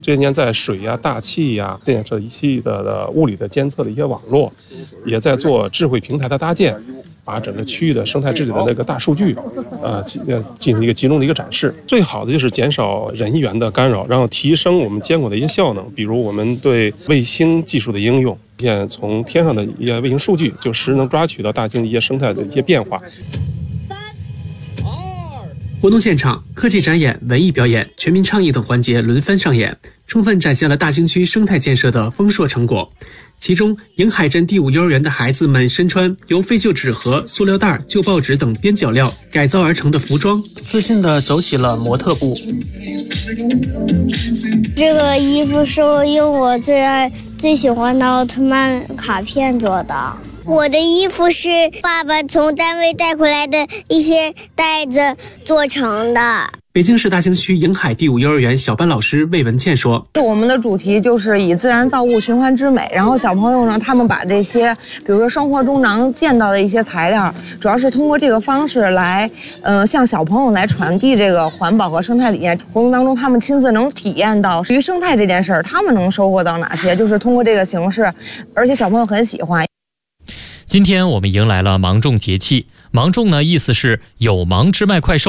这些年在水呀、大气呀、电检测仪器的物理的监测的一些网络，也在做智慧平台的搭建，把整个区域的生态治理的那个大数据，进行一个集中的一个展示。最好的就是减少人员的干扰，然后提升我们监管的一些效能。比如我们对卫星技术的应用，现在从天上的一些卫星数据，就实时能抓取到大兴的一些生态的一些变化。 活动现场，科技展演、文艺表演、全民倡议等环节轮番上演，充分展现了大兴区生态建设的丰硕成果。其中，迎海镇第5幼儿园的孩子们身穿由废旧纸盒、塑料袋、旧报纸等边角料改造而成的服装，自信地走起了模特步。 这个衣服是用我最喜欢的奥特曼卡片做的。我的衣服是爸爸从单位带回来的一些袋子做成的。 北京市大兴区迎海第5幼儿园小班老师魏文倩说：“ 我们的主题就是以自然造物循环之美，然后小朋友呢，他们把这些，比如说生活中能见到的一些材料，主要是通过这个方式来，向小朋友来传递这个环保和生态理念。活动当中，他们亲自能体验到对于生态这件事儿，他们能收获到哪些？就是通过这个形式，而且小朋友很喜欢。” 今天我们迎来了芒种节气，芒种呢意思是有芒之麦快收。